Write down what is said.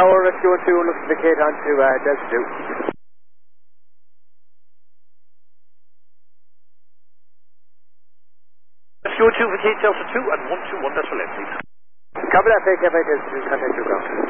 Tower Rescue 2 looking to vacate onto Delta 2. Rescue 2 vacate Delta 2 and 121 decimal left, please. Copy that, take FA Delta 2, contact your ground.